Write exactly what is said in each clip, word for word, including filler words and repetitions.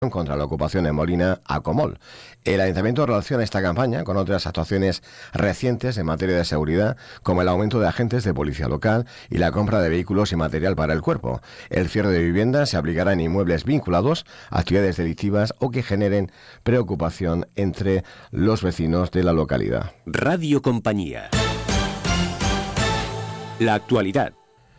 contra la ocupación en Molina a Comol. El Ayuntamiento relaciona esta campaña con otras actuaciones recientes en materia de seguridad, como el aumento de agentes de policía local y la compra de vehículos y material para el cuerpo. El cierre de viviendas se aplicará en inmuebles vinculados a actividades delictivas o que generen preocupación entre los vecinos de la localidad. Radio Compañía. La actualidad.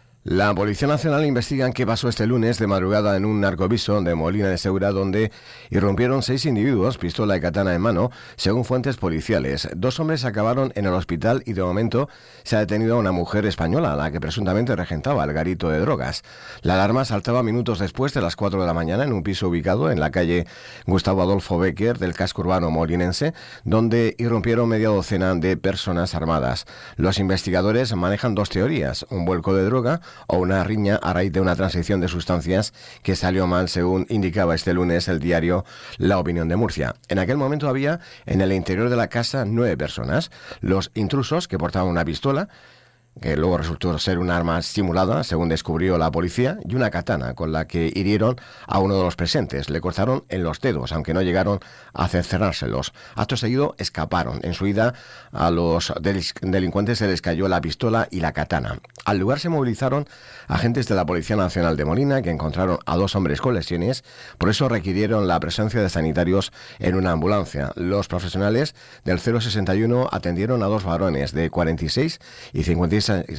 La Policía Nacional investiga qué pasó este lunes de madrugada en un narcopiso de Molina de Segura, donde irrumpieron seis individuos, pistola y katana en mano, según fuentes policiales. Dos hombres acabaron en el hospital y de momento se ha detenido a una mujer española, la que presuntamente regentaba el garito de drogas. La alarma saltaba minutos después de las cuatro de la mañana en un piso ubicado en la calle Gustavo Adolfo Bécquer del casco urbano molinense, donde irrumpieron media docena de personas armadas. Los investigadores manejan dos teorías: un vuelco de droga o una riña a raíz de una transición de sustancias que salió mal, según indicaba este lunes el diario La Opinión de Murcia. En aquel momento había en el interior de la casa nueve personas. Los intrusos, que portaban una pistola, que luego resultó ser un arma simulada, según descubrió la policía, y una katana con la que hirieron a uno de los presentes. Le cortaron en los dedos, aunque no llegaron a cerrárselos. Acto seguido escaparon. En su ida a los delincuentes se les cayó la pistola y la katana. Al lugar se movilizaron agentes de la Policía Nacional de Molina, que encontraron a dos hombres con lesiones. Por eso requirieron la presencia de sanitarios en una ambulancia. Los profesionales del cero sesenta y uno atendieron a dos varones de cuarenta y seis y cincuenta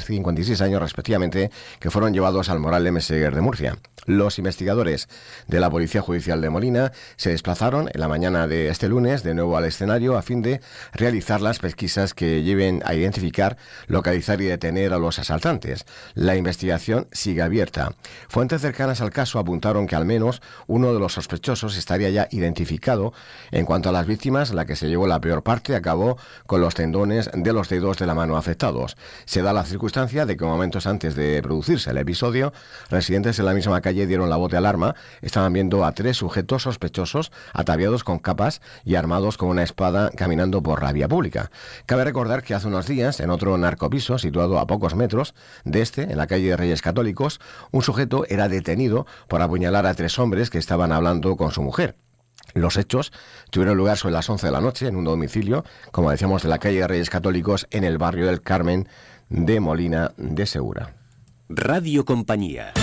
y seis años respectivamente, que fueron llevados al Moral Meseguer de Murcia. Los investigadores de la Policía Judicial de Molina se desplazaron en la mañana de este lunes de nuevo al escenario a fin de realizar las pesquisas que lleven a identificar, localizar y detener a los asaltantes. La investigación sigue abierta. Fuentes cercanas al caso apuntaron que al menos uno de los sospechosos estaría ya identificado. En cuanto a las víctimas, la que se llevó la peor parte acabó con los tendones de los dedos de la mano afectados. Se da la circunstancia de que momentos antes de producirse el episodio, residentes en la misma calle dieron la voz de alarma. Estaban viendo a tres sujetos sospechosos ataviados con capas y armados con una espada caminando por la vía pública. Cabe recordar que hace unos días, en otro narcopiso situado a pocos metros de este, en la calle de Reyes Católicos, un sujeto era detenido por apuñalar a tres hombres que estaban hablando con su mujer. Los hechos tuvieron lugar sobre las once de la noche en un domicilio, como decíamos, de la calle de Reyes Católicos, en el barrio del Carmen de Molina de Segura. Radio Compañía.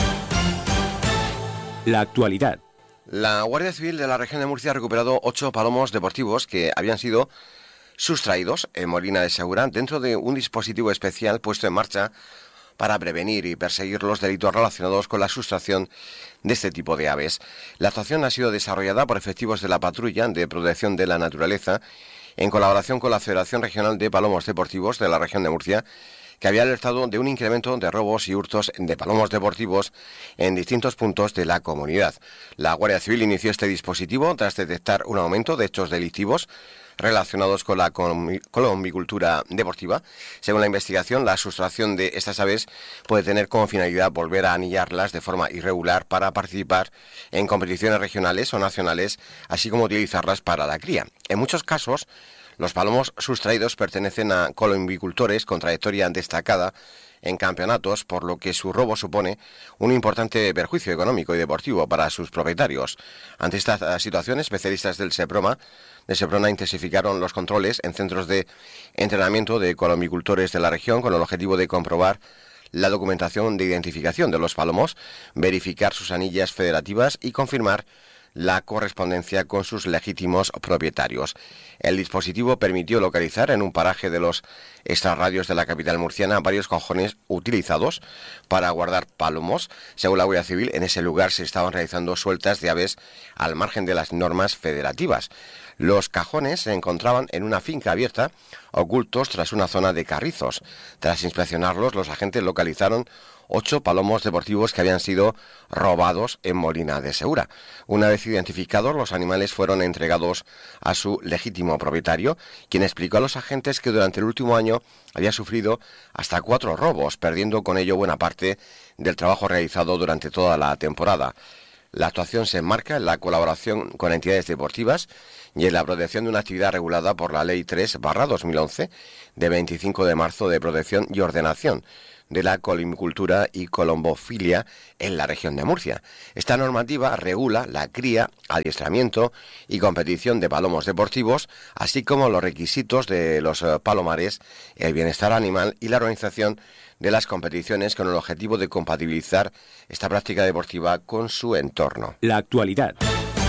La actualidad. La Guardia Civil de la región de Murcia ha recuperado ocho palomos deportivos que habían sido sustraídos en Molina de Segura dentro de un dispositivo especial puesto en marcha para prevenir y perseguir los delitos relacionados con la sustracción de este tipo de aves. La actuación ha sido desarrollada por efectivos de la Patrulla de Protección de la Naturaleza en colaboración con la Federación Regional de Palomos Deportivos de la región de Murcia, que había alertado de un incremento de robos y hurtos de palomos deportivos en distintos puntos de la comunidad. La Guardia Civil inició este dispositivo tras detectar un aumento de hechos delictivos relacionados con la colombicultura deportiva. Según la investigación, la sustracción de estas aves puede tener como finalidad volver a anillarlas de forma irregular para participar en competiciones regionales o nacionales, así como utilizarlas para la cría. En muchos casos, los palomos sustraídos pertenecen a colombicultores con trayectoria destacada en campeonatos, por lo que su robo supone un importante perjuicio económico y deportivo para sus propietarios. Ante esta situación, especialistas del SEPROMA, de SEPRONA intensificaron los controles en centros de entrenamiento de colombicultores de la región con el objetivo de comprobar la documentación de identificación de los palomos, verificar sus anillas federativas y confirmar la correspondencia con sus legítimos propietarios. El dispositivo permitió localizar en un paraje de los extrarradios de la capital murciana varios cajones utilizados para guardar palomos. Según la Guardia Civil, en ese lugar se estaban realizando sueltas de aves al margen de las normas federativas. Los cajones se encontraban en una finca abierta, ocultos tras una zona de carrizos. Tras inspeccionarlos, los agentes localizaron ocho palomos deportivos que habían sido robados en Molina de Segura. Una vez identificados, los animales fueron entregados a su legítimo propietario, quien explicó a los agentes que durante el último año había sufrido hasta cuatro robos, perdiendo con ello buena parte del trabajo realizado durante toda la temporada. La actuación se enmarca en la colaboración con entidades deportivas y en la protección de una actividad regulada por la Ley tres barra dos mil once de veinticinco de marzo de protección y ordenación de la colimicultura y colombofilia en la región de Murcia. Esta normativa regula la cría, adiestramiento y competición de palomos deportivos, así como los requisitos de los palomares, el bienestar animal y la organización de las competiciones con el objetivo de compatibilizar esta práctica deportiva con su entorno. La actualidad.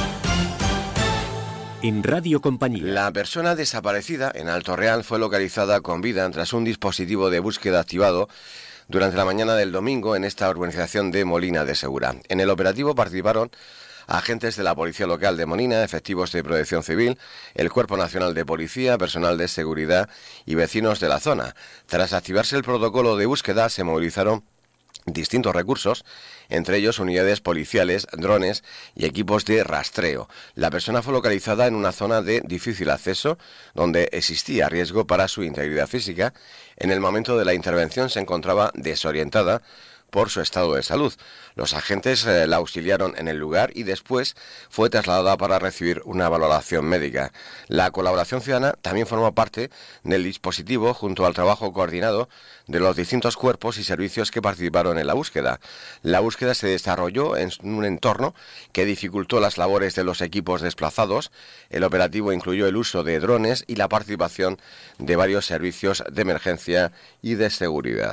En Radio Compañía. La persona desaparecida en Alto Real fue localizada con vida tras un dispositivo de búsqueda activado durante la mañana del domingo en esta urbanización de Molina de Segura. En el operativo participaron agentes de la Policía Local de Molina, efectivos de Protección Civil, el Cuerpo Nacional de Policía, personal de seguridad y vecinos de la zona. Tras activarse el protocolo de búsqueda, se movilizaron distintos recursos, entre ellos unidades policiales, drones y equipos de rastreo. La persona fue localizada en una zona de difícil acceso, donde existía riesgo para su integridad física. En el momento de la intervención se encontraba desorientada por su estado de salud. Los agentes eh, la auxiliaron en el lugar y después fue trasladada para recibir una valoración médica. La colaboración ciudadana también formó parte del dispositivo junto al trabajo coordinado de los distintos cuerpos y servicios que participaron en la búsqueda. La búsqueda se desarrolló en un entorno que dificultó las labores de los equipos desplazados. El operativo incluyó el uso de drones y la participación de varios servicios de emergencia y de seguridad.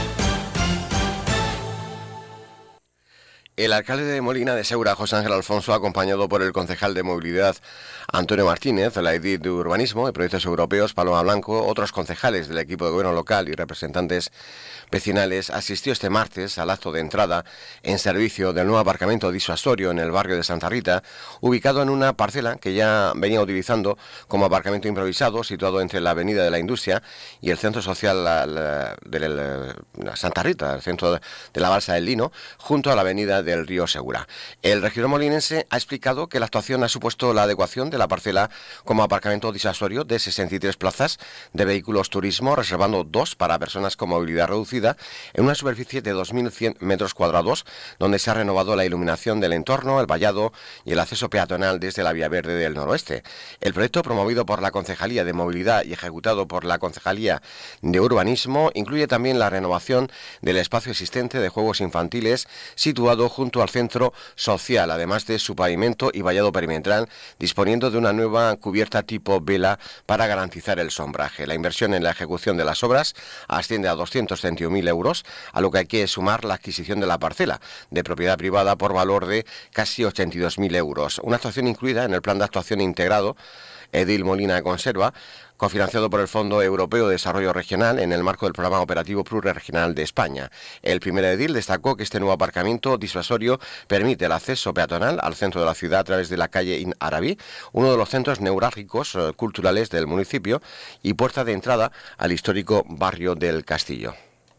El alcalde de Molina de Segura, José Ángel Alfonso, acompañado por el concejal de Movilidad, Antonio Martínez, la edil de Urbanismo y Proyectos Europeos, Paloma Blanco, otros concejales del equipo de gobierno local y representantes vecinales, asistió este martes al acto de entrada en servicio del nuevo aparcamiento disuasorio en el barrio de Santa Rita, ubicado en una parcela que ya venía utilizando como aparcamiento improvisado, situado entre la Avenida de la Industria y el Centro Social la, la, de la, la Santa Rita, el centro de, de la Balsa del Lino, junto a la Avenida del Río Segura. El regidor molinense ha explicado que la actuación ha supuesto la adecuación de la parcela como aparcamiento disuasorio de sesenta y tres plazas de vehículos turismo, reservando dos para personas con movilidad reducida en una superficie de dos mil cien metros cuadrados, donde se ha renovado la iluminación del entorno, el vallado y el acceso peatonal desde la Vía Verde del Noroeste. El proyecto, promovido por la Concejalía de Movilidad y ejecutado por la Concejalía de Urbanismo, incluye también la renovación del espacio existente de juegos infantiles situado junto al centro social, además de su pavimento y vallado perimetral, disponiendo de una nueva cubierta tipo vela para garantizar el sombraje. La inversión en la ejecución de las obras asciende a doscientos treinta y un mil euros, a lo que hay que sumar la adquisición de la parcela de propiedad privada por valor de casi ochenta y dos mil euros. Una actuación incluida en el Plan de Actuación Integrado Edil Molina Conserva, cofinanciado por el Fondo Europeo de Desarrollo Regional en el marco del Programa Operativo Pluriregional de España. El primer edil destacó que este nuevo aparcamiento disuasorio permite el acceso peatonal al centro de la ciudad a través de la calle In Arabí, uno de los centros neurálgicos eh, culturales del municipio y puerta de entrada al histórico barrio del Castillo.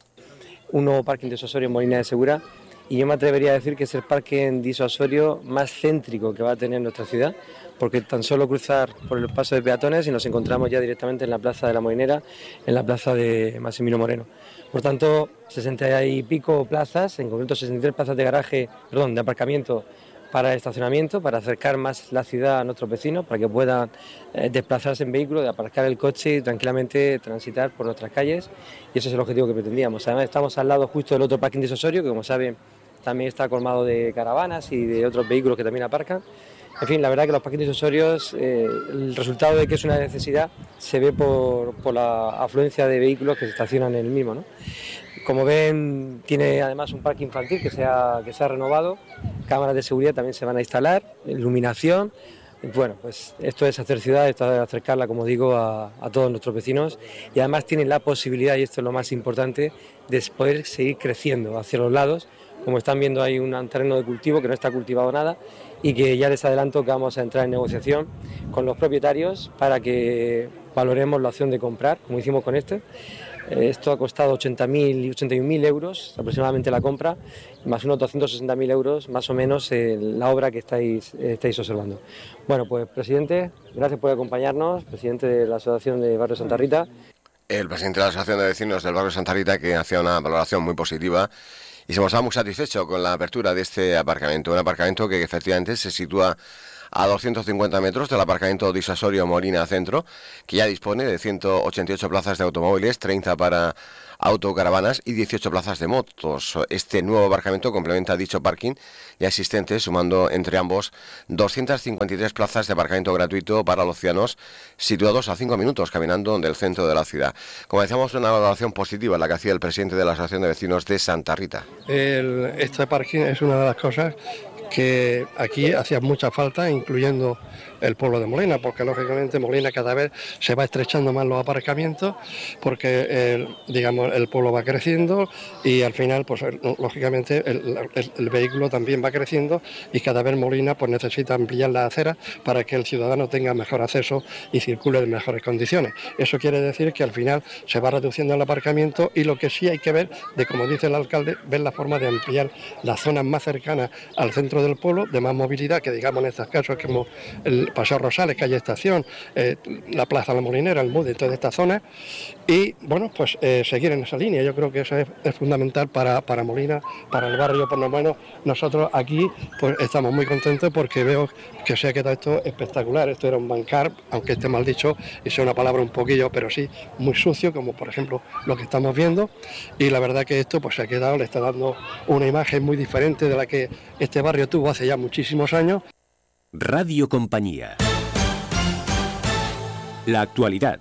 Un nuevo parking disuasorio en Molina de Segura, y yo me atrevería a decir que es el parking disuasorio más céntrico que va a tener nuestra ciudad, porque tan solo cruzar por el paso de peatones y nos encontramos ya directamente en la plaza de la Molinera, en la plaza de Maximino Moreno. Por tanto, sesenta y pico plazas, en concreto sesenta y tres plazas de garaje, perdón, de aparcamiento para estacionamiento, para acercar más la ciudad a nuestros vecinos, para que puedan eh, desplazarse en vehículo, de aparcar el coche y tranquilamente transitar por nuestras calles, y ese es el objetivo que pretendíamos. Además, estamos al lado justo del otro parking disuasorio, que como saben también está colmado de caravanas y de otros vehículos que también aparcan. En fin, la verdad que los parkings disuasorios, eh, el resultado de que es una necesidad se ve por, por la afluencia de vehículos que se estacionan en el mismo, ¿no? Como ven, tiene además un parque infantil que se ha, que se ha renovado, cámaras de seguridad también se van a instalar, iluminación. Bueno, pues esto es hacer ciudad, esto es acercarla, como digo, a, a todos nuestros vecinos, y además tienen la posibilidad, y esto es lo más importante, de poder seguir creciendo hacia los lados. Como están viendo, hay un terreno de cultivo que no está cultivado nada y que ya les adelanto que vamos a entrar en negociación con los propietarios para que valoremos la opción de comprar, como hicimos con este. Esto ha costado ochenta mil y ochenta y un mil euros aproximadamente la compra, más unos doscientos sesenta mil euros más o menos en la obra que estáis, estáis observando. Bueno, pues presidente, gracias por acompañarnos, presidente de la Asociación de Barrio Santa Rita. El presidente de la Asociación de Vecinos del Barrio Santa Rita, que hacía una valoración muy positiva y se mostraba muy satisfecho con la apertura de este aparcamiento, un aparcamiento que efectivamente se sitúa a doscientos cincuenta metros del aparcamiento disuasorio Molina Centro, que ya dispone de ciento ochenta y ocho plazas de automóviles, treinta para autocaravanas y dieciocho plazas de motos. Este nuevo aparcamiento complementa dicho parking ya existente, sumando entre ambos doscientas cincuenta y tres plazas de aparcamiento gratuito para los ciudadanos situados a cinco minutos caminando del centro de la ciudad. Como decíamos, una valoración positiva la que hacía el presidente de la Asociación de Vecinos de Santa Rita. El, este parking es una de las cosas que aquí hacía mucha falta, incluyendo el pueblo de Molina, porque lógicamente Molina cada vez se va estrechando más los aparcamientos, porque el, digamos el pueblo va creciendo y al final pues lógicamente el, el, el vehículo también va creciendo y cada vez Molina pues necesita ampliar las aceras para que el ciudadano tenga mejor acceso y circule en mejores condiciones. Eso quiere decir que al final se va reduciendo el aparcamiento y lo que sí hay que ver, de como dice el alcalde, ver la forma de ampliar las zonas más cercanas al centro del pueblo, de más movilidad, que digamos en estos casos como el Paseo Rosales, calle Estación, eh, la Plaza La Molinera, el M U D, toda esta zona, y bueno, pues eh, seguir en esa línea. Yo creo que eso es, es fundamental para, para Molina, para el barrio, por lo menos nosotros aquí pues estamos muy contentos porque veo que se ha quedado esto espectacular. Esto era un bancar, aunque esté mal dicho y sea una palabra un poquillo, pero sí muy sucio, como por ejemplo lo que estamos viendo, y la verdad que esto pues se ha quedado, le está dando una imagen muy diferente de la que este barrio tuvo hace ya muchísimos años. Radio Compañía. La actualidad.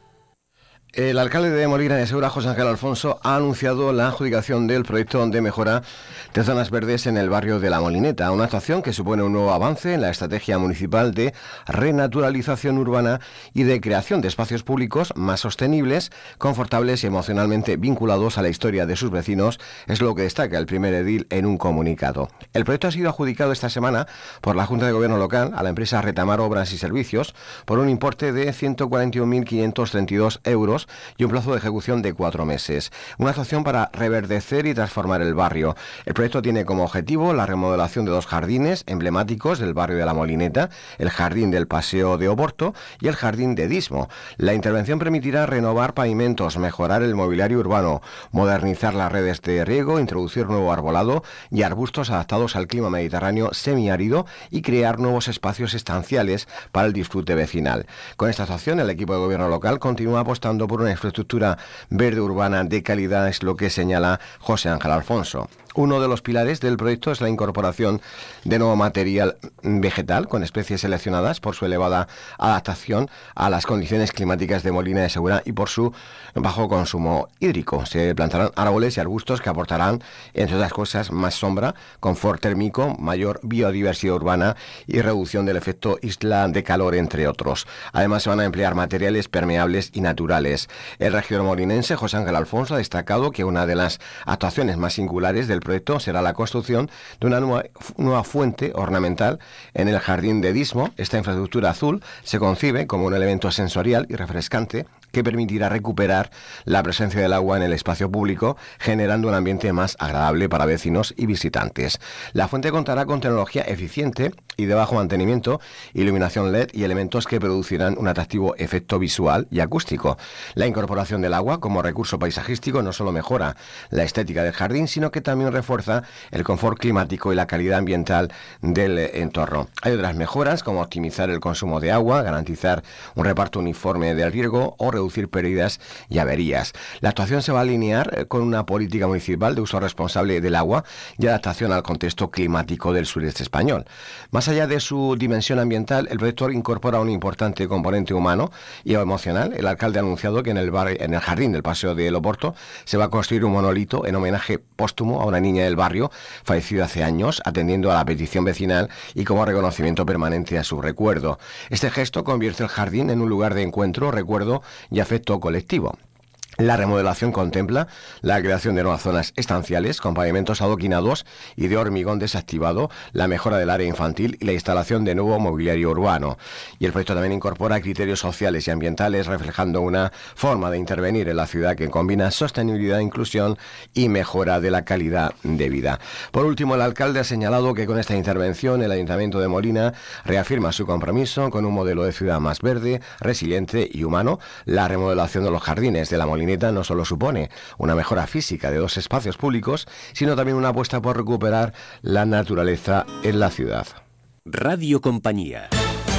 El alcalde de Molina de Segura, José Ángel Alfonso, ha anunciado la adjudicación del proyecto de mejora de zonas verdes en el barrio de La Molineta, una actuación que supone un nuevo avance en la estrategia municipal de renaturalización urbana y de creación de espacios públicos más sostenibles, confortables y emocionalmente vinculados a la historia de sus vecinos, es lo que destaca el primer edil en un comunicado. El proyecto ha sido adjudicado esta semana por la Junta de Gobierno local a la empresa Retamar Obras y Servicios por un importe de ciento cuarenta y un mil quinientos treinta y dos euros y un plazo de ejecución de cuatro meses. Una actuación para reverdecer y transformar el barrio. El proyecto tiene como objetivo la remodelación de dos jardines emblemáticos del barrio de La Molineta, el Jardín del Paseo de Oporto y el Jardín de Dismo. La intervención permitirá renovar pavimentos, mejorar el mobiliario urbano, modernizar las redes de riego, introducir nuevo arbolado y arbustos adaptados al clima mediterráneo semiárido y crear nuevos espacios estanciales para el disfrute vecinal. Con esta actuación, el equipo de gobierno local continúa apostando por una infraestructura verde urbana de calidad, es lo que señala José Ángel Alfonso. Uno de los pilares del proyecto es la incorporación de nuevo material vegetal con especies seleccionadas por su elevada adaptación a las condiciones climáticas de Molina de Segura y por su bajo consumo hídrico. Se plantarán árboles y arbustos que aportarán, entre otras cosas, más sombra, confort térmico, mayor biodiversidad urbana y reducción del efecto isla de calor, entre otros. Además, se van a emplear materiales permeables y naturales. El regidor molinense, José Ángel Alfonso, ha destacado que una de las actuaciones más singulares del proyecto será la construcción de una nueva, nueva fuente ornamental en el Jardín de Dismo. Esta infraestructura azul se concibe como un elemento sensorial y refrescante que permitirá recuperar la presencia del agua en el espacio público, generando un ambiente más agradable para vecinos y visitantes. La fuente contará con tecnología eficiente y de bajo mantenimiento, iluminación L E D y elementos que producirán un atractivo efecto visual y acústico. La incorporación del agua como recurso paisajístico no solo mejora la estética del jardín, sino que también refuerza el confort climático y la calidad ambiental del entorno. Hay otras mejoras como optimizar el consumo de agua, garantizar un reparto uniforme del riego o reducir pérdidas y averías. La actuación se va a alinear con una política municipal de uso responsable del agua y adaptación al contexto climático del sureste español. Más allá de su dimensión ambiental, el proyecto incorpora un importante componente humano y emocional. El alcalde ha anunciado que en el, bar, en el jardín del Paseo de Oporto se va a construir un monolito en homenaje póstumo a una niña del barrio fallecida hace años, atendiendo a la petición vecinal y como reconocimiento permanente a su recuerdo. Este gesto convierte el jardín en un lugar de encuentro, recuerdo y afecto colectivo. La remodelación contempla la creación de nuevas zonas estanciales con pavimentos adoquinados y de hormigón desactivado, la mejora del área infantil y la instalación de nuevo mobiliario urbano. Y el proyecto también incorpora criterios sociales y ambientales, reflejando una forma de intervenir en la ciudad que combina sostenibilidad, inclusión y mejora de la calidad de vida. Por último, el alcalde ha señalado que con esta intervención el Ayuntamiento de Molina reafirma su compromiso con un modelo de ciudad más verde, resiliente y humano. La remodelación de los jardines de la Molineta no solo supone una mejora física de dos espacios públicos, sino también una apuesta por recuperar la naturaleza en la ciudad. Radio Compañía.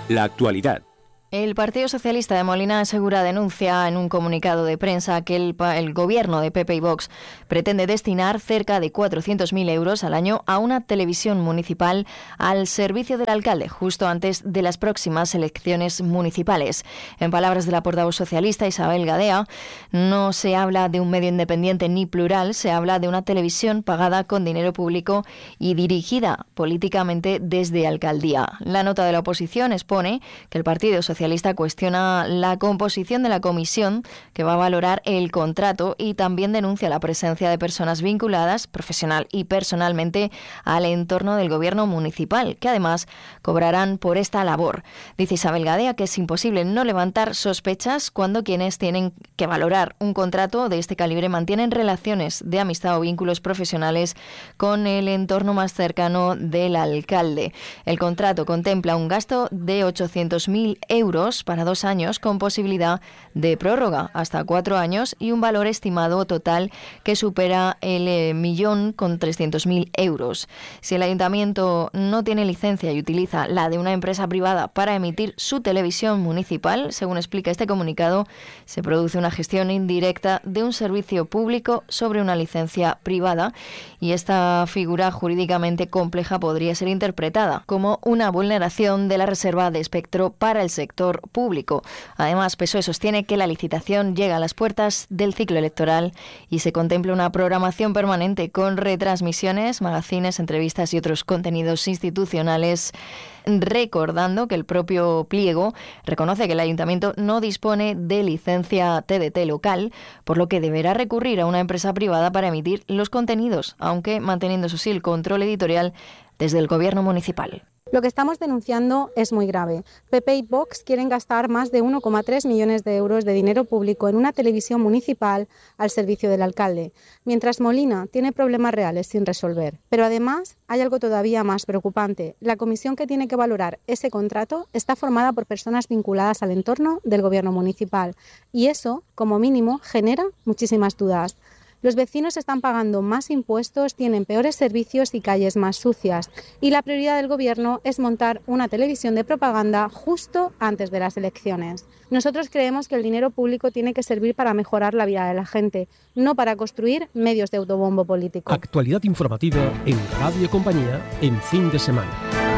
La actualidad. El Partido Socialista de Molina de Segura denuncia en un comunicado de prensa que el, el gobierno de P P y Vox pretende destinar cerca de cuatrocientos mil euros al año a una televisión municipal al servicio del alcalde, justo antes de las próximas elecciones municipales. En palabras de la portavoz socialista Isabel Gadea, no se habla de un medio independiente ni plural, se habla de una televisión pagada con dinero público y dirigida políticamente desde alcaldía. La nota de la oposición expone que el Partido Socialista Socialista cuestiona la composición de la comisión que va a valorar el contrato y también denuncia la presencia de personas vinculadas profesional y personalmente al entorno del gobierno municipal, que además cobrarán por esta labor. Dice Isabel Gadea que es imposible no levantar sospechas cuando quienes tienen que valorar un contrato de este calibre mantienen relaciones de amistad o vínculos profesionales con el entorno más cercano del alcalde. El contrato contempla un gasto de ochocientos mil euros para dos años con posibilidad de prórroga hasta cuatro años y un valor estimado total que supera el eh, millón con trescientos mil euros. Si el ayuntamiento no tiene licencia y utiliza la de una empresa privada para emitir su televisión municipal, según explica este comunicado, se produce una gestión indirecta de un servicio público sobre una licencia privada y esta figura jurídicamente compleja podría ser interpretada como una vulneración de la reserva de espectro para el sector público. Además, P S O E sostiene que la licitación llega a las puertas del ciclo electoral y se contempla una programación permanente con retransmisiones, magazines, entrevistas y otros contenidos institucionales, recordando que el propio pliego reconoce que el ayuntamiento no dispone de licencia T D T local, por lo que deberá recurrir a una empresa privada para emitir los contenidos, aunque manteniendo eso sí el control editorial desde el gobierno municipal. Lo que estamos denunciando es muy grave. P P y Vox quieren gastar más de uno coma tres millones de euros de dinero público en una televisión municipal al servicio del alcalde, mientras Molina tiene problemas reales sin resolver. Pero además hay algo todavía más preocupante. La comisión que tiene que valorar ese contrato está formada por personas vinculadas al entorno del gobierno municipal y eso, como mínimo, genera muchísimas dudas. Los vecinos están pagando más impuestos, tienen peores servicios y calles más sucias. Y la prioridad del gobierno es montar una televisión de propaganda justo antes de las elecciones. Nosotros creemos que el dinero público tiene que servir para mejorar la vida de la gente, no para construir medios de autobombo político. Actualidad informativa en Radio Compañía en fin de semana.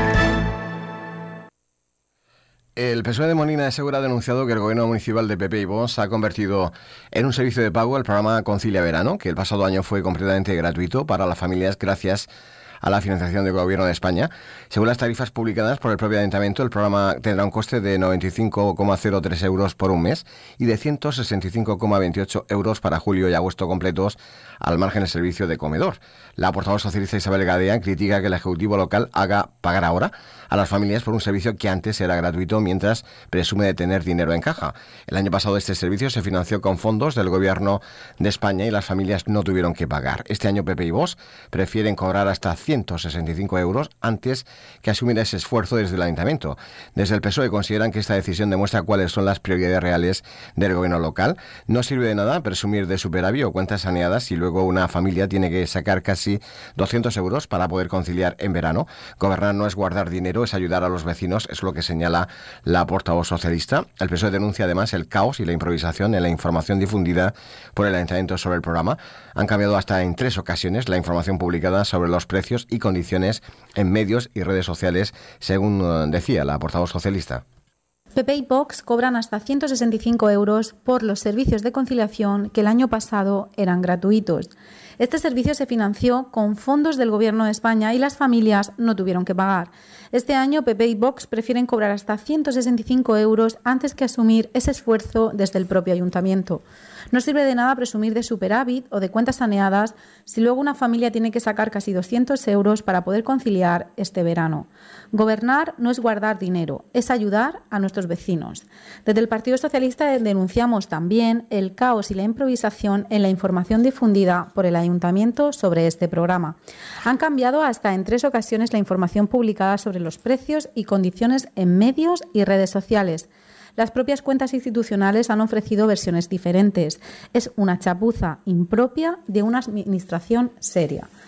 El P S O E de Molina de Segura ha denunciado que el gobierno municipal de P P y Vox ha convertido en un servicio de pago el programa Concilia Verano, que el pasado año fue completamente gratuito para las familias gracias a la financiación del Gobierno de España. Según las tarifas publicadas por el propio Ayuntamiento, el programa tendrá un coste de noventa y cinco coma cero tres euros por un mes y de ciento sesenta y cinco coma veintiocho euros para julio y agosto completos, al margen del servicio de comedor. La portavoz socialista Isabel Gadea critica que el Ejecutivo local haga pagar ahora a las familias por un servicio que antes era gratuito, mientras presume de tener dinero en caja. El año pasado este servicio se financió con fondos del Gobierno de España y las familias no tuvieron que pagar. Este año P P y Vox prefieren cobrar hasta ciento sesenta y cinco euros antes que asumir ese esfuerzo desde el Ayuntamiento. Desde el P S O E consideran que esta decisión demuestra cuáles son las prioridades reales del Gobierno local. No sirve de nada presumir de superávit o cuentas saneadas si luego una familia tiene que sacar casi doscientos euros para poder conciliar en verano. Gobernar no es guardar dinero, es ayudar a los vecinos, es lo que señala la portavoz socialista. El P S O E denuncia además el caos y la improvisación en la información difundida por el Ayuntamiento sobre el programa. Han cambiado hasta en tres ocasiones la información publicada sobre los precios y condiciones en medios y redes sociales, según decía la portavoz socialista. P P y Vox cobran hasta ciento sesenta y cinco euros por los servicios de conciliación que el año pasado eran gratuitos. Este servicio se financió con fondos del Gobierno de España y las familias no tuvieron que pagar. Este año P P y Vox prefieren cobrar hasta ciento sesenta y cinco euros antes que asumir ese esfuerzo desde el propio Ayuntamiento. No sirve de nada presumir de superávit o de cuentas saneadas si luego una familia tiene que sacar casi doscientos euros para poder conciliar este verano. Gobernar no es guardar dinero, es ayudar a nuestros vecinos. Desde el Partido Socialista denunciamos también el caos y la improvisación en la información difundida por el Ayuntamiento sobre este programa. Han cambiado hasta en tres ocasiones la información publicada sobre los precios y condiciones en medios y redes sociales. Las propias cuentas institucionales han ofrecido versiones diferentes. Es una chapuza impropia de una administración seria.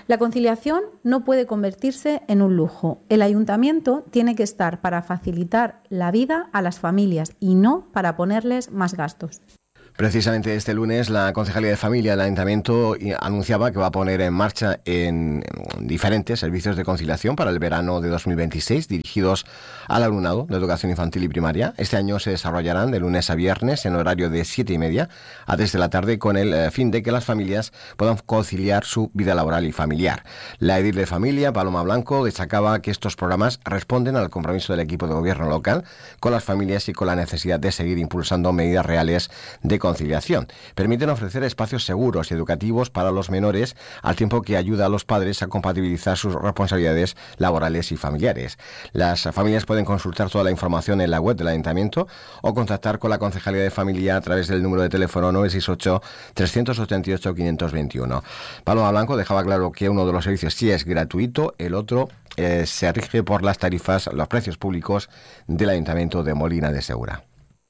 La conciliación no puede convertirse en un lujo. El ayuntamiento tiene que estar para facilitar la vida a las familias y no para ponerles más gastos. Precisamente este lunes la Concejalía de Familia del Ayuntamiento anunciaba que va a poner en marcha en diferentes servicios de conciliación para el verano de dos mil veintiséis dirigidos al alumnado de educación infantil y primaria. Este año se desarrollarán de lunes a viernes en horario de siete y media a tres de la tarde con el fin de que las familias puedan conciliar su vida laboral y familiar. La edil de familia, Paloma Blanco, destacaba que estos programas responden al compromiso del equipo de gobierno local con las familias y con la necesidad de seguir impulsando medidas reales de conciliación. conciliación. Permiten ofrecer espacios seguros y educativos para los menores, al tiempo que ayuda a los padres a compatibilizar sus responsabilidades laborales y familiares. Las familias pueden consultar toda la información en la web del Ayuntamiento o contactar con la Concejalía de Familia a través del número de teléfono nueve seis ocho, tres ocho ocho, cinco dos uno. Paloma Blanco dejaba claro que uno de los servicios sí es gratuito, el otro eh, se rige por las tarifas, los precios públicos del Ayuntamiento de Molina de Segura.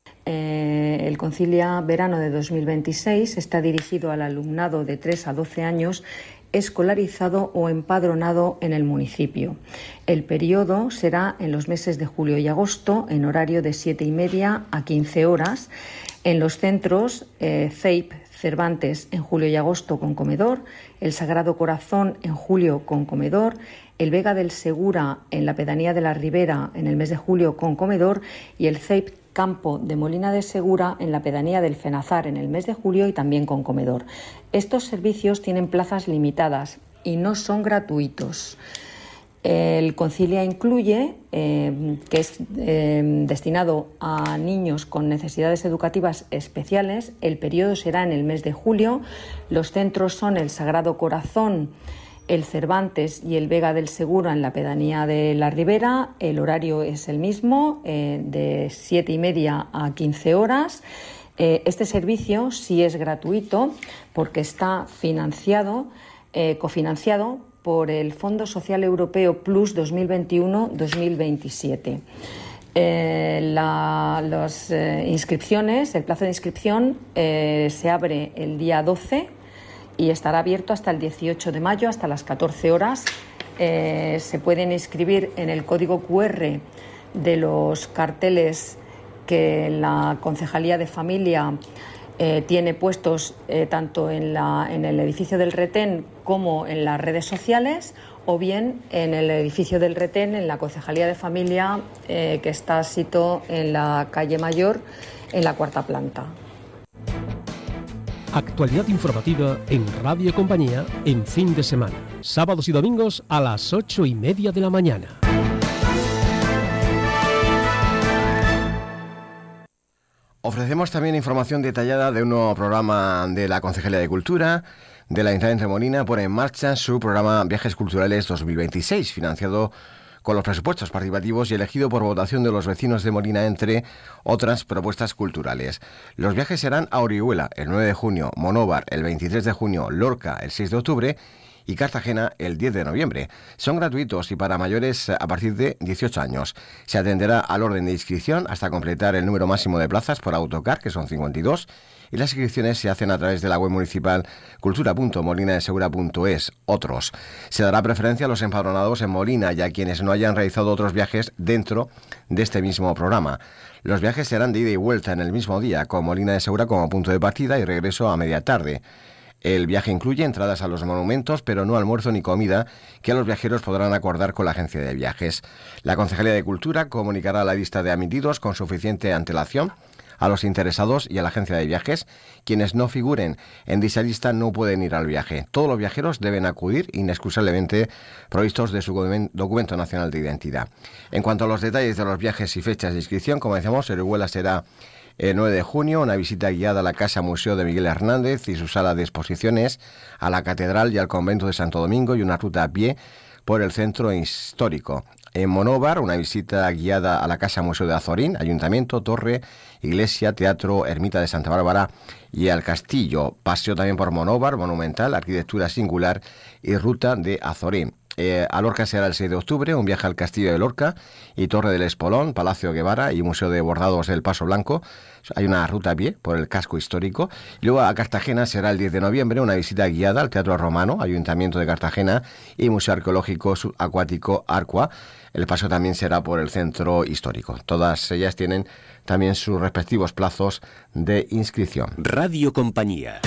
Eh, el Concilia Verano de dos mil veintiséis está dirigido al alumnado de tres a doce años escolarizado o empadronado en el municipio. El periodo será en los meses de julio y agosto en horario de siete y media a quince horas en los centros eh, C E I P Cervantes en julio y agosto con comedor, el Sagrado Corazón en julio con comedor, el Vega del Segura en la pedanía de la Ribera en el mes de julio con comedor y el C E I P Campo de Molina de Segura en la pedanía del Fenazar en el mes de julio y también con comedor. Estos servicios tienen plazas limitadas y no son gratuitos. El Concilia incluye, eh, que es eh, destinado a niños con necesidades educativas especiales. El periodo será en el mes de julio. Los centros son el Sagrado Corazón, el Cervantes y el Vega del Segura en la pedanía de la Ribera. El horario es el mismo, eh, de siete y media a quince horas. Eh, este servicio sí es gratuito porque está financiado, eh, cofinanciado por el Fondo Social Europeo Plus dos mil veintiuno dos mil veintisiete. Eh, la, las eh, inscripciones, el plazo de inscripción eh, se abre el día doce y estará abierto hasta el dieciocho de mayo, hasta las catorce horas. Eh, se pueden inscribir en el código cu erre de los carteles que la Concejalía de Familia eh, tiene puestos eh, tanto en, la, en el edificio del Retén como en las redes sociales, o bien en el edificio del Retén, en la Concejalía de Familia, eh, que está situado en la calle Mayor, en la cuarta planta. Actualidad informativa en Radio Compañía en fin de semana, sábados y domingos a las ocho y media de la mañana. Ofrecemos también información detallada de un nuevo programa de la Concejalía de Cultura del Ayuntamiento de Molina. Pone en marcha su programa Viajes Culturales dos mil veintiséis, financiado con los presupuestos participativos y elegido por votación de los vecinos de Molina, entre otras propuestas culturales. Los viajes serán a Orihuela el nueve de junio, Monóvar el veintitrés de junio, Lorca el seis de octubre y Cartagena el diez de noviembre. Son gratuitos y para mayores a partir de dieciocho años. Se atenderá al orden de inscripción hasta completar el número máximo de plazas por autocar, que son cincuenta y dos, y las inscripciones se hacen a través de la web municipal cultura punto molina de segura punto es. Otros. Se dará preferencia a los empadronados en Molina y a quienes no hayan realizado otros viajes dentro de este mismo programa. Los viajes serán de ida y vuelta en el mismo día, con Molina de Segura como punto de partida y regreso a media tarde. El viaje incluye entradas a los monumentos, pero no almuerzo ni comida, que los viajeros podrán acordar con la agencia de viajes. La Concejalía de Cultura comunicará la lista de admitidos con suficiente antelación a los interesados y a la agencia de viajes. Quienes no figuren en dicha lista no pueden ir al viaje. Todos los viajeros deben acudir inexcusablemente provistos de su documento nacional de identidad. En cuanto a los detalles de los viajes y fechas de inscripción, como decíamos, Orihuela será el nueve de junio, una visita guiada a la Casa Museo de Miguel Hernández y su sala de exposiciones, a la Catedral y al Convento de Santo Domingo, y una ruta a pie por el centro histórico. En Monóvar, una visita guiada a la Casa Museo de Azorín, Ayuntamiento, Torre, Iglesia, Teatro, Ermita de Santa Bárbara y al Castillo. Paseo también por Monóvar, monumental, arquitectura singular y ruta de Azorín. Eh, a Lorca será el seis de octubre, un viaje al Castillo de Lorca y Torre del Espolón, Palacio Guevara y Museo de Bordados del Paso Blanco. Hay una ruta a pie por el casco histórico. Y luego a Cartagena será el diez de noviembre, una visita guiada al Teatro Romano, Ayuntamiento de Cartagena y Museo Arqueológico Acuático Arcua. El paso también será por el centro histórico. Todas ellas tienen también sus respectivos plazos de inscripción. Radio Compañía.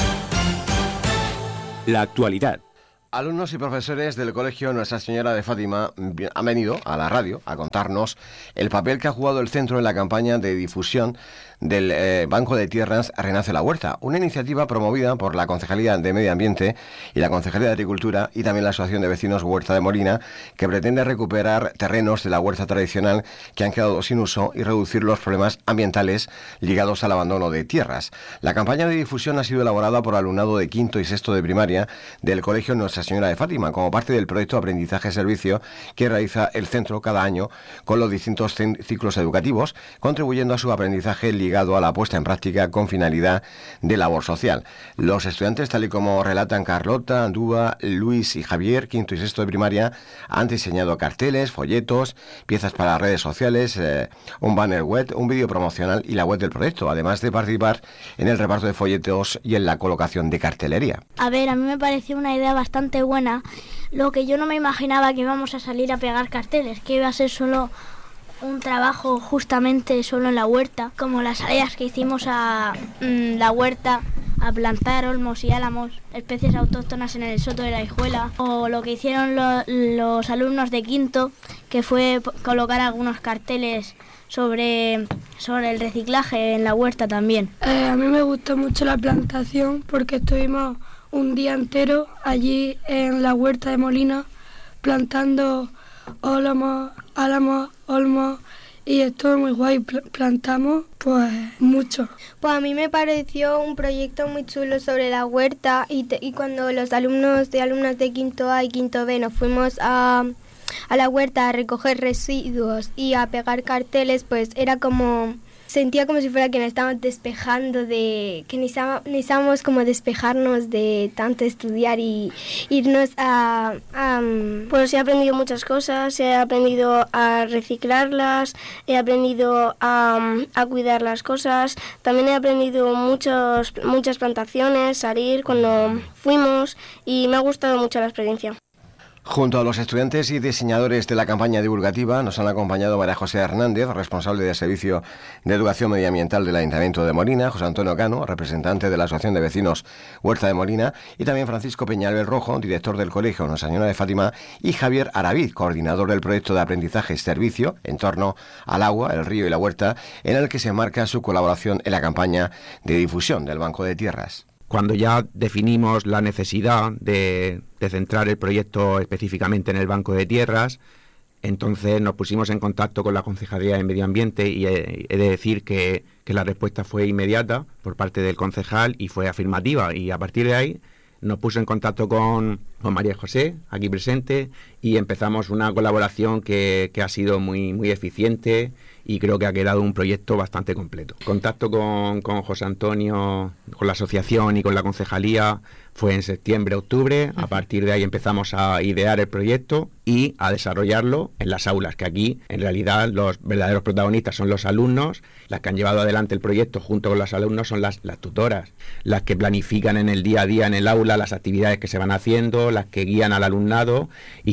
La actualidad. Alumnos y profesores del Colegio Nuestra Señora de Fátima han venido a la radio a contarnos el papel que ha jugado el centro en la campaña de difusión del eh, Banco de Tierras Renace la Huerta, una iniciativa promovida por la Concejalía de Medio Ambiente y la Concejalía de Agricultura y también la Asociación de Vecinos Huerta de Molina, que pretende recuperar terrenos de la huerta tradicional que han quedado sin uso y reducir los problemas ambientales ligados al abandono de tierras. La campaña de difusión ha sido elaborada por alumnado de quinto y sexto de primaria del Colegio Nuestra Señora de Fátima, como parte del proyecto Aprendizaje-Servicio que realiza el centro cada año con los distintos ciclos educativos, contribuyendo a su aprendizaje ligado a la puesta en práctica con finalidad de labor social. Los estudiantes, tal y como relatan Carlota, Andúa, Luis y Javier, quinto y sexto de primaria, han diseñado carteles, folletos, piezas para redes sociales, eh, un banner web, un vídeo promocional y la web del proyecto, además de participar en el reparto de folletos y en la colocación de cartelería. A ver, a mí me pareció una idea bastante buena. Lo que yo no me imaginaba que íbamos a salir a pegar carteles, que iba a ser solo un trabajo justamente solo en la huerta, como las salidas que hicimos a mmm, la huerta, a plantar olmos y álamos, especies autóctonas en el Soto de la Hijuela, o lo que hicieron lo, los alumnos de quinto, que fue colocar algunos carteles sobre, sobre el reciclaje en la huerta también. Eh, a mí me gustó mucho la plantación porque estuvimos un día entero allí en la huerta de Molina plantando álamos, álamos, olmos y estuvo muy guay. Plantamos pues mucho. Pues a mí me pareció un proyecto muy chulo sobre la huerta y, te, y cuando los alumnos de alumnas de quinto A y quinto B nos fuimos a, a la huerta a recoger residuos y a pegar carteles, pues era como... Sentía como si fuera que nos estábamos despejando de... que necesitábamos como despejarnos de tanto estudiar y irnos a... a Pues he aprendido muchas cosas, he aprendido a reciclarlas, he aprendido a, a cuidar las cosas, también he aprendido muchos, muchas plantaciones, salir cuando fuimos y me ha gustado mucho la experiencia. Junto a los estudiantes y diseñadores de la campaña divulgativa nos han acompañado María José Hernández, responsable del Servicio de Educación Medioambiental del Ayuntamiento de Molina, José Antonio Cano, representante de la Asociación de Vecinos Huerta de Molina, y también Francisco Peñalver Rojo, director del Colegio Nuestra Señora de Fátima, y Javier Aravid, coordinador del proyecto de aprendizaje servicio en torno al agua, el río y la huerta, en el que se enmarca su colaboración en la campaña de difusión del Banco de Tierras. Cuando ya definimos la necesidad de, de centrar el proyecto específicamente en el Banco de Tierras, entonces nos pusimos en contacto con la Concejalía de Medio Ambiente y he, he de decir que, que la respuesta fue inmediata por parte del concejal y fue afirmativa, y a partir de ahí nos puso en contacto con, con María José, aquí presente, y empezamos una colaboración que, que ha sido muy, muy eficiente y creo que ha quedado un proyecto bastante completo. Contacto con, con José Antonio, con la asociación y con la concejalía fue en septiembre, octubre. A partir de ahí empezamos a idear el proyecto y a desarrollarlo en las aulas, que aquí en realidad los verdaderos protagonistas son los alumnos. Las que han llevado adelante el proyecto junto con los alumnos son las, las tutoras, las que planifican en el día a día en el aula las actividades que se van haciendo, las que guían al alumnado,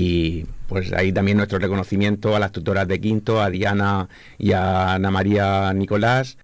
y pues ahí también nuestro reconocimiento a las tutoras de quinto, a Diana y a Ana María Nicolás.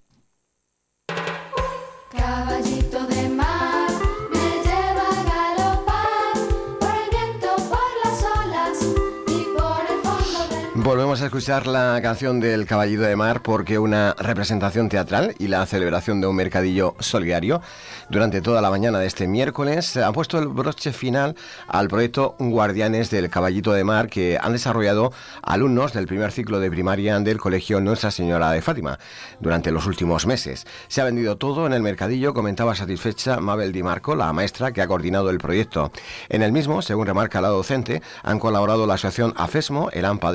Caballito de mar me lleva a galopar por el viento, por las olas y por el fondo del... Volvemos a escuchar la canción del Caballito de Mar porque una representación teatral y la celebración de un mercadillo solidario durante toda la mañana de este miércoles ha puesto el broche final al proyecto Guardianes del Caballito de Mar que han desarrollado alumnos del primer ciclo de primaria del Colegio Nuestra Señora de Fátima durante los últimos meses. Se ha vendido todo en el mercadillo, comentaba satisfecha Mabel Di Marco, la maestra que ha coordinado el proyecto. En el mismo, según remarca la docente, han colaborado la asociación AFESMO, el AMPA del centro,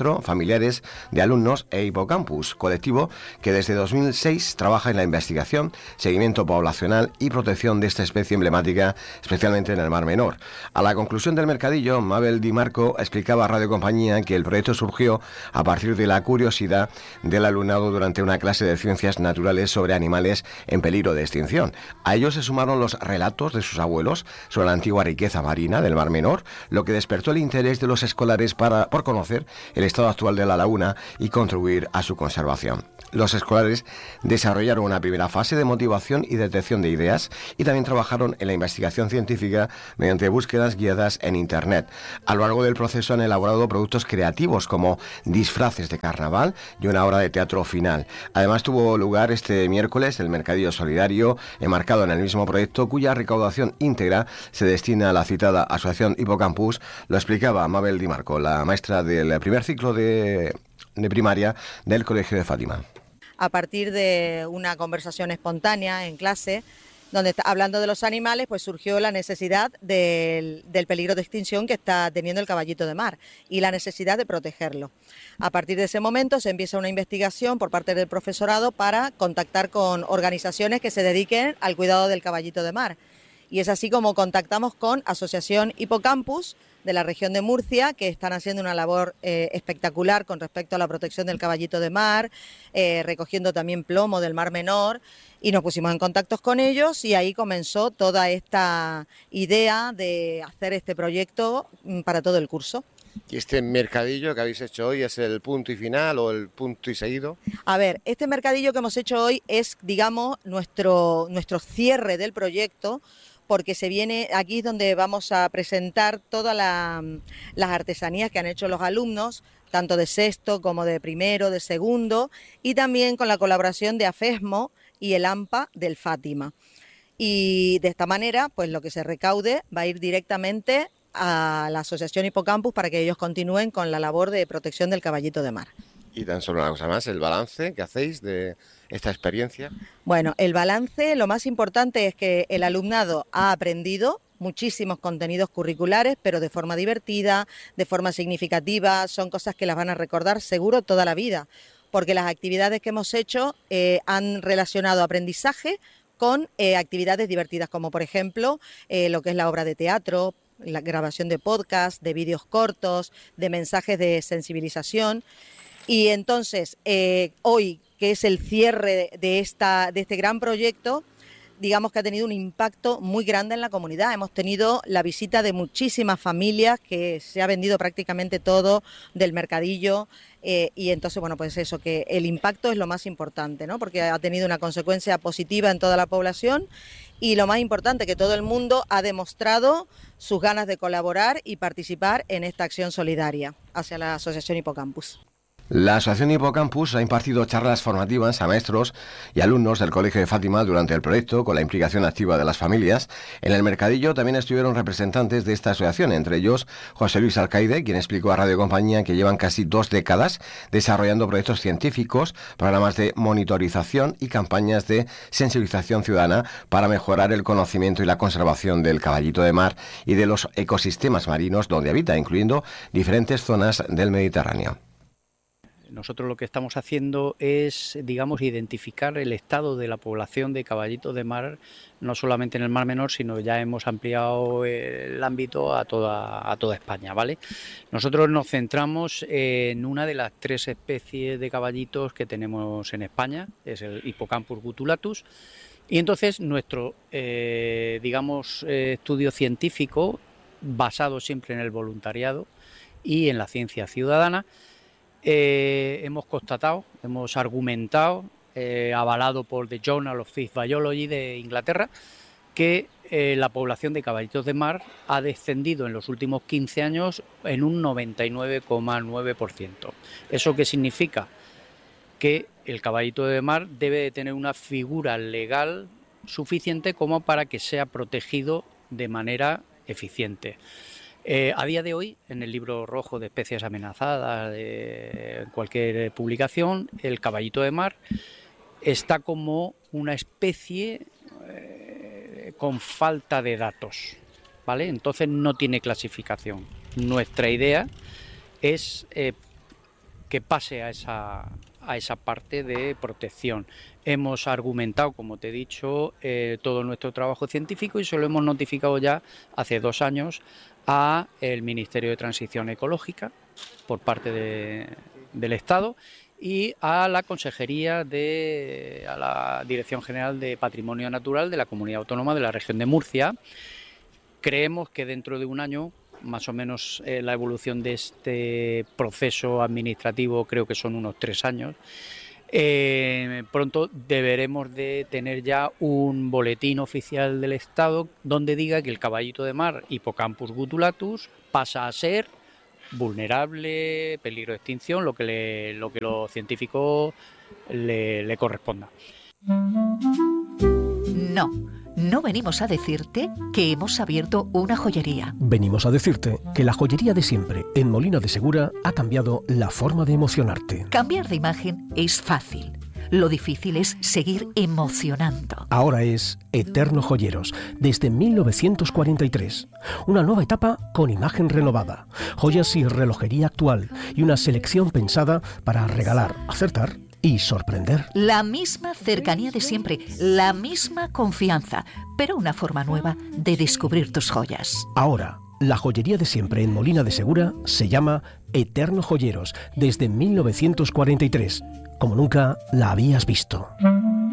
Centro, familiares de alumnos e Hipocampus, colectivo que desde dos mil seis trabaja en la investigación, seguimiento poblacional y protección de esta especie emblemática, especialmente en el Mar Menor. A la conclusión del mercadillo, Mabel Di Marco explicaba a Radio Compañía que el proyecto surgió a partir de la curiosidad del alumnado durante una clase de ciencias naturales sobre animales en peligro de extinción. A ellos se sumaron los relatos de sus abuelos sobre la antigua riqueza marina del Mar Menor, lo que despertó el interés de los escolares para, por conocer el estado actual de la laguna y contribuir a su conservación. Los escolares desarrollaron una primera fase de motivación y detección de ideas y también trabajaron en la investigación científica mediante búsquedas guiadas en Internet. A lo largo del proceso han elaborado productos creativos como disfraces de carnaval y una obra de teatro final. Además tuvo lugar este miércoles el Mercadillo Solidario, enmarcado en el mismo proyecto, cuya recaudación íntegra se destina a la citada Asociación Hipocampus. Lo explicaba Mabel Di Marco, la maestra del primer ciclo de, de primaria del Colegio de Fátima. A partir de una conversación espontánea en clase, donde hablando de los animales, pues surgió la necesidad del, del peligro de extinción que está teniendo el caballito de mar y la necesidad de protegerlo. A partir de ese momento se empieza una investigación por parte del profesorado para contactar con organizaciones que se dediquen al cuidado del caballito de mar. Y es así como contactamos con Asociación Hipocampus de la región de Murcia, que están haciendo una labor eh, espectacular con respecto a la protección del caballito de mar, eh, recogiendo también plomo del Mar Menor, y nos pusimos en contacto con ellos y ahí comenzó toda esta idea de hacer este proyecto para todo el curso. ¿Y este mercadillo que habéis hecho hoy es el punto y final o el punto y seguido? A ver, este mercadillo que hemos hecho hoy es, digamos, nuestro, nuestro cierre del proyecto, porque se viene, aquí es donde vamos a presentar todas la, las artesanías que han hecho los alumnos, tanto de sexto como de primero, de segundo, y también con la colaboración de AFESMO y el AMPA del Fátima. Y de esta manera, pues lo que se recaude va a ir directamente a la Asociación Hipocampus para que ellos continúen con la labor de protección del caballito de mar. Y tan solo una cosa más, el balance que hacéis de esta experiencia. Bueno, el balance, lo más importante es que el alumnado ha aprendido muchísimos contenidos curriculares, pero de forma divertida, de forma significativa, son cosas que las van a recordar seguro toda la vida, porque las actividades que hemos hecho eh, han relacionado aprendizaje con eh, actividades divertidas, como por ejemplo eh, lo que es la obra de teatro, la grabación de podcast, de vídeos cortos, de mensajes de sensibilización. Y entonces, eh, hoy, que es el cierre de, esta, de este gran proyecto, digamos que ha tenido un impacto muy grande en la comunidad. Hemos tenido la visita de muchísimas familias, que se ha vendido prácticamente todo del mercadillo, eh, y entonces, bueno, pues eso, que el impacto es lo más importante, ¿no? Porque ha tenido una consecuencia positiva en toda la población y lo más importante, que todo el mundo ha demostrado sus ganas de colaborar y participar en esta acción solidaria hacia la Asociación Hipocampus. La Asociación Hipocampus ha impartido charlas formativas a maestros y alumnos del Colegio de Fátima durante el proyecto, con la implicación activa de las familias. En el mercadillo también estuvieron representantes de esta asociación, entre ellos José Luis Alcaide, quien explicó a Radio Compañía que llevan casi dos décadas desarrollando proyectos científicos, programas de monitorización y campañas de sensibilización ciudadana para mejorar el conocimiento y la conservación del caballito de mar y de los ecosistemas marinos donde habita, incluyendo diferentes zonas del Mediterráneo. Nosotros lo que estamos haciendo es, digamos, identificar el estado de la población de caballitos de mar, no solamente en el Mar Menor, sino ya hemos ampliado el ámbito a toda, a toda España, ¿vale? Nosotros nos centramos en una de las tres especies de caballitos que tenemos en España, es el Hipocampus gutulatus, y entonces nuestro, eh, digamos, eh, estudio científico, basado siempre en el voluntariado y en la ciencia ciudadana, Eh, hemos constatado, hemos argumentado, eh, avalado por The Journal of Fish Biology de Inglaterra, que eh, la población de caballitos de mar ha descendido en los últimos quince años en un noventa y nueve coma nueve por ciento. ¿Eso qué significa? Que el caballito de mar debe de tener una figura legal suficiente como para que sea protegido de manera eficiente. Eh, a día de hoy, en el libro rojo de especies amenazadas de cualquier publicación, el caballito de mar está como una especie eh, con falta de datos, ¿vale? Entonces no tiene clasificación. Nuestra idea es eh, que pase a esa, a esa parte de protección. Hemos argumentado, como te he dicho, eh, todo nuestro trabajo científico y se lo hemos notificado ya hace dos años a el Ministerio de Transición Ecológica por parte de, del Estado y a la Consejería de a la Dirección General de Patrimonio Natural de la Comunidad Autónoma de la Región de Murcia. Creemos que dentro de un año, más o menos eh, la evolución de este proceso administrativo creo que son unos tres años, eh, pronto deberemos de tener ya un boletín oficial del Estado donde diga que el caballito de mar Hippocampus gutulatus pasa a ser vulnerable, peligro de extinción, lo que, le, lo que los científicos le, le corresponda. No, no venimos a decirte que hemos abierto una joyería. Venimos a decirte que la joyería de siempre en Molina de Segura ha cambiado la forma de emocionarte. Cambiar de imagen es fácil. Lo difícil es seguir emocionando. Ahora es Eterno Joyeros, desde mil novecientos cuarenta y tres. Una nueva etapa con imagen renovada, joyas y relojería actual y una selección pensada para regalar, acertar y sorprender. La misma cercanía de siempre, la misma confianza, pero una forma nueva de descubrir tus joyas. Ahora, la joyería de siempre en Molina de Segura se llama Eterno Joyeros, desde mil novecientos cuarenta y tres, como nunca la habías visto.